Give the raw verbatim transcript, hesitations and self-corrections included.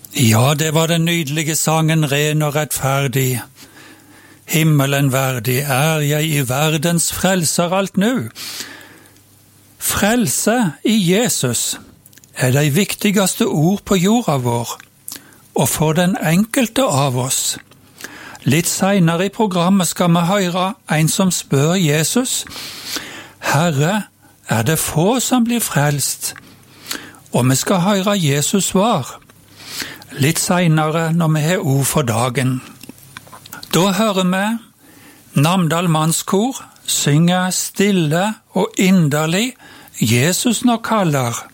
Ja, det var den nydelige sangen Ren og rettferdig. Himmelen verdig er jeg i verdens frelser alt nu. Frelse i Jesus er de viktigste ord på jorda vår, og for den enkelte av oss. Litt senere i programmet skal vi høre en som spør Jesus: Herre, er det få som blir frelst? Og vi skal høre Jesus svar litt senere når vi har ord for dagen. Da hører vi Namdal Mannskor synge stille og inderlig Jesus nå kaller.